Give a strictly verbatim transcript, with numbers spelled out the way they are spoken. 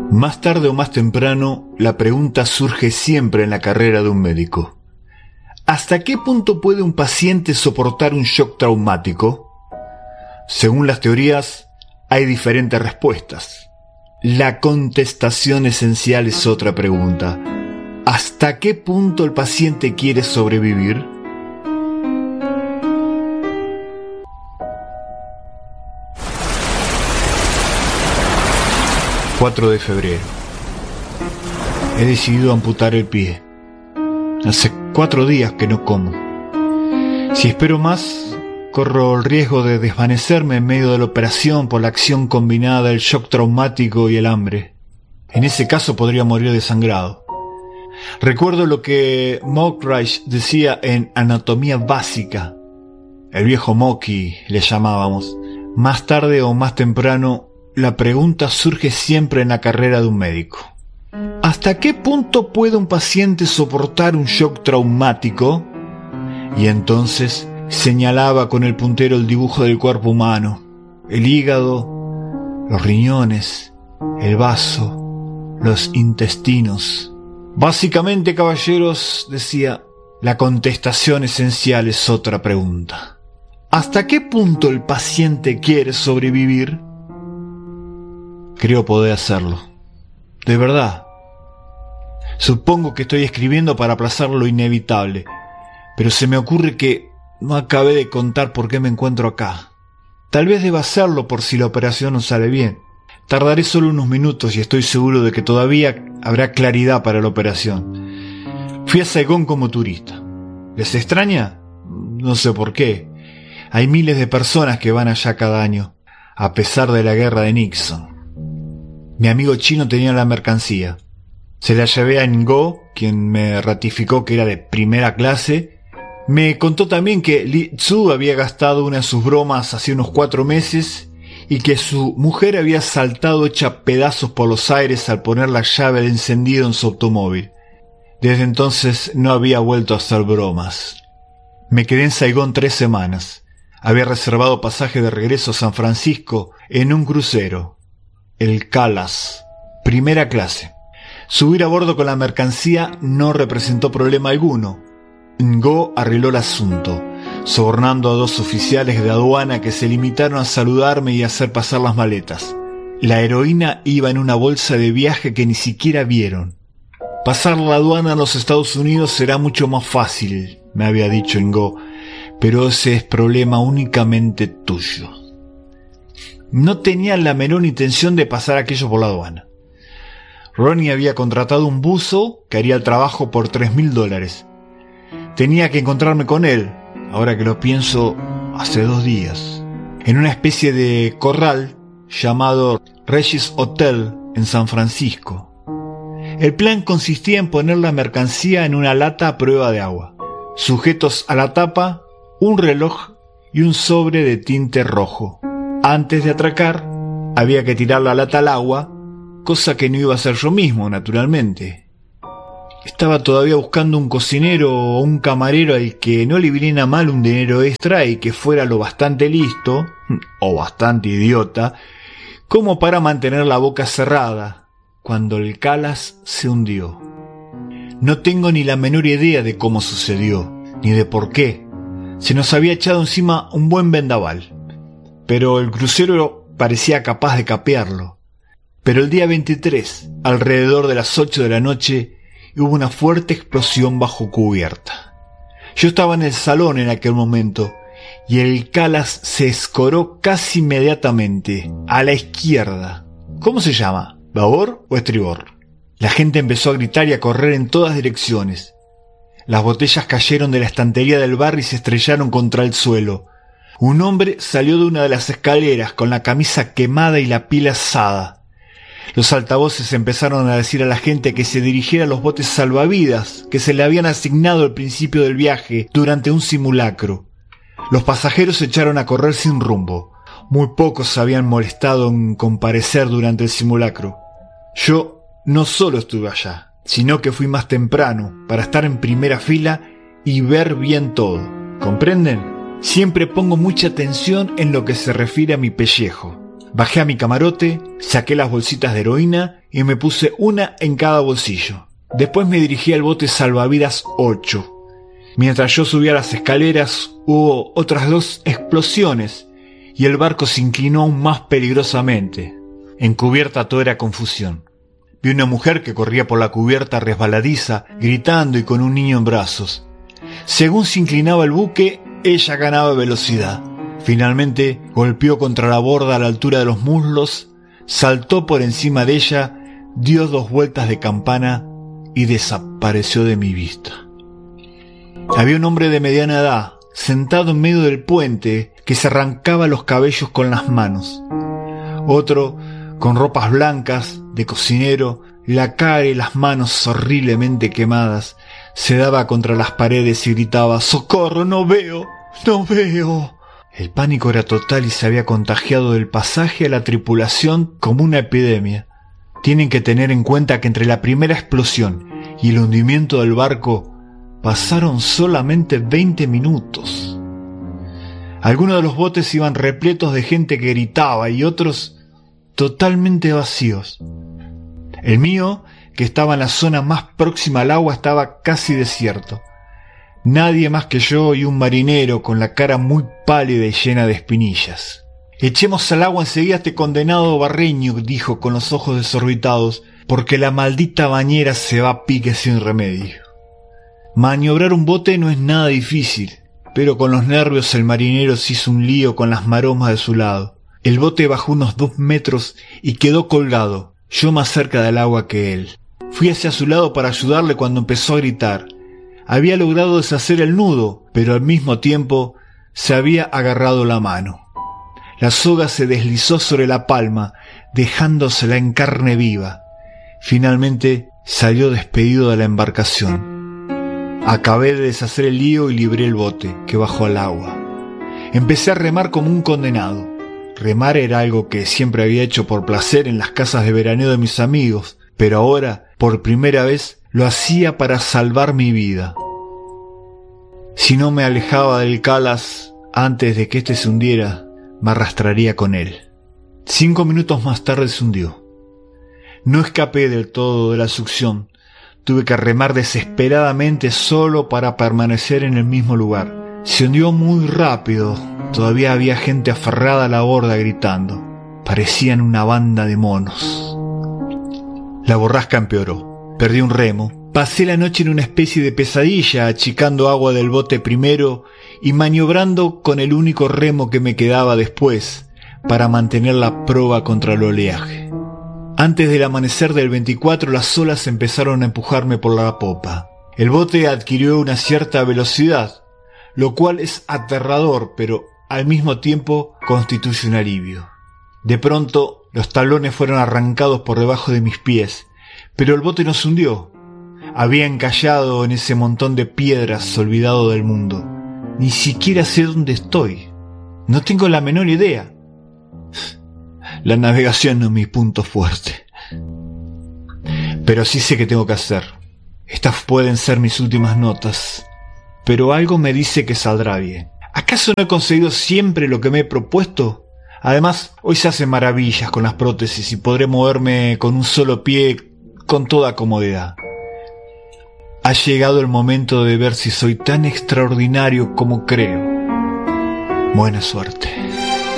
Más tarde o más temprano, la pregunta surge siempre en la carrera de un médico. ¿Hasta qué punto puede un paciente soportar un shock traumático? Según las teorías, hay diferentes respuestas. La contestación esencial es otra pregunta. ¿Hasta qué punto el paciente quiere sobrevivir? cuatro de febrero. He decidido amputar el pie. Hace cuatro días que no como. Si espero más, corro el riesgo de desvanecerme en medio de la operación por la acción combinada del shock traumático y el hambre. En ese caso podría morir desangrado. Recuerdo lo que Mockridge decía en Anatomía Básica. El viejo Mocky le llamábamos. Más tarde o más temprano, la pregunta surge siempre en la carrera de un médico. ¿Hasta qué punto puede un paciente soportar un shock traumático? Y entonces señalaba con el puntero el dibujo del cuerpo humano, el hígado, los riñones, el vaso, los intestinos. Básicamente, caballeros, decía, la contestación esencial es otra pregunta. ¿Hasta qué punto el paciente quiere sobrevivir? Creo poder hacerlo. De verdad. Supongo que estoy escribiendo para aplazar lo inevitable, pero se me ocurre que no acabé de contar por qué me encuentro acá. Tal vez deba hacerlo por si la operación no sale bien. Tardaré solo unos minutos y estoy seguro de que todavía habrá claridad para la operación. Fui a Saigón como turista. ¿Les extraña? No sé por qué. Hay miles de personas que van allá cada año, a pesar de la guerra de Nixon. Mi amigo chino tenía la mercancía. Se la llevé a Ngo, quien me ratificó que era de primera clase. Me contó también que Li Tzu había gastado una de sus bromas hace unos cuatro meses y que su mujer había saltado hecha pedazos por los aires al poner la llave de encendido en su automóvil. Desde entonces no había vuelto a hacer bromas. Me quedé en Saigón tres semanas. Había reservado pasaje de regreso a San Francisco en un crucero, el Calas, primera clase. Subir a bordo con la mercancía no representó problema alguno. Ngo arregló el asunto, sobornando a dos oficiales de aduana que se limitaron a saludarme y a hacer pasar las maletas. La heroína iba en una bolsa de viaje que ni siquiera vieron. Pasar la aduana en los Estados Unidos será mucho más fácil, me había dicho Ngo, pero ese es problema únicamente tuyo. No tenía la menor intención de pasar aquello por la aduana. Ronnie había contratado un buzo que haría el trabajo por tres mil dólares. Tenía que encontrarme con él, ahora que lo pienso, hace dos días, en una especie de corral llamado Regis Hotel en San Francisco. El plan consistía en poner la mercancía en una lata a prueba de agua, sujetos a la tapa, un reloj y un sobre de tinte rojo. Antes de atracar, había que tirar la lata al agua, cosa que no iba a hacer yo mismo, naturalmente. Estaba todavía buscando un cocinero o un camarero al que no le viniera mal un dinero extra y que fuera lo bastante listo, o bastante idiota, como para mantener la boca cerrada cuando el Calas se hundió. No tengo ni la menor idea de cómo sucedió, ni de por qué. Se nos había echado encima un buen vendaval, pero el crucero parecía capaz de capearlo. Pero el día veintitrés, alrededor de las ocho de la noche, hubo una fuerte explosión bajo cubierta. Yo estaba en el salón en aquel momento, y el Calas se escoró casi inmediatamente, a la izquierda. ¿Cómo se llama? ¿Babor o estribor? La gente empezó a gritar y a correr en todas direcciones. Las botellas cayeron de la estantería del bar y se estrellaron contra el suelo. Un hombre salió de una de las escaleras con la camisa quemada y la piel asada. Los altavoces empezaron a decir a la gente que se dirigiera a los botes salvavidas que se le habían asignado al principio del viaje durante un simulacro. Los pasajeros se echaron a correr sin rumbo. Muy pocos se habían molestado en comparecer durante el simulacro. Yo no solo estuve allá, sino que fui más temprano para estar en primera fila y ver bien todo. ¿Comprenden? Siempre pongo mucha atención en lo que se refiere a mi pellejo. Bajé a mi camarote, saqué las bolsitas de heroína y me puse una en cada bolsillo. Después me dirigí al bote salvavidas ocho. Mientras yo subía las escaleras, hubo otras dos explosiones y el barco se inclinó aún más peligrosamente. En cubierta todo era confusión. Vi una mujer que corría por la cubierta resbaladiza, gritando y con un niño en brazos. Según se inclinaba el buque, ella ganaba velocidad. Finalmente golpeó contra la borda a la altura de los muslos, saltó por encima de ella, dio dos vueltas de campana y desapareció de mi vista. Había un hombre de mediana edad, sentado en medio del puente, que se arrancaba los cabellos con las manos. Otro, con ropas blancas, de cocinero, la cara y las manos horriblemente quemadas, se daba contra las paredes y gritaba: «¡Socorro! ¡No veo! ¡No veo!». El pánico era total y se había contagiado del pasaje a la tripulación como una epidemia. Tienen que tener en cuenta que entre la primera explosión y el hundimiento del barco pasaron solamente veinte minutos. Algunos de los botes iban repletos de gente que gritaba y otros totalmente vacíos. El mío, que estaba en la zona más próxima al agua, estaba casi desierto. Nadie más que yo y un marinero con la cara muy pálida y llena de espinillas. «Echemos al agua enseguida a este condenado barreño», dijo con los ojos desorbitados, «porque la maldita bañera se va a pique sin remedio». Maniobrar un bote no es nada difícil, pero con los nervios el marinero se hizo un lío con las maromas de su lado. El bote bajó unos dos metros y quedó colgado, yo más cerca del agua que él. Fui hacia su lado para ayudarle cuando empezó a gritar. Había logrado deshacer el nudo, pero al mismo tiempo se había agarrado la mano. La soga se deslizó sobre la palma, dejándosela en carne viva. Finalmente salió despedido de la embarcación. Acabé de deshacer el lío y libré el bote, que bajó al agua. Empecé a remar como un condenado. Remar era algo que siempre había hecho por placer en las casas de veraneo de mis amigos, pero ahora, por primera vez, lo hacía para salvar mi vida. Si no me alejaba del Calas antes de que éste se hundiera, me arrastraría con él. Cinco minutos más tarde se hundió. No escapé del todo de la succión. Tuve que remar desesperadamente solo para permanecer en el mismo lugar. Se hundió muy rápido. Todavía había gente aferrada a la borda gritando. Parecían una banda de monos. La borrasca empeoró. Perdí un remo. Pasé la noche en una especie de pesadilla, achicando agua del bote primero y maniobrando con el único remo que me quedaba después para mantener la proa contra el oleaje. Antes del amanecer del veinticuatro, las olas empezaron a empujarme por la popa. El bote adquirió una cierta velocidad, lo cual es aterrador, pero al mismo tiempo constituye un alivio. De pronto, los talones fueron arrancados por debajo de mis pies, pero el bote no se hundió. Había encallado en ese montón de piedras olvidado del mundo. Ni siquiera sé dónde estoy. No tengo la menor idea. La navegación no es mi punto fuerte. Pero sí sé qué tengo que hacer. Estas pueden ser mis últimas notas, pero algo me dice que saldrá bien. ¿Acaso no he conseguido siempre lo que me he propuesto? Además, hoy se hacen maravillas con las prótesis y podré moverme con un solo pie con toda comodidad. Ha llegado el momento de ver si soy tan extraordinario como creo. Buena suerte.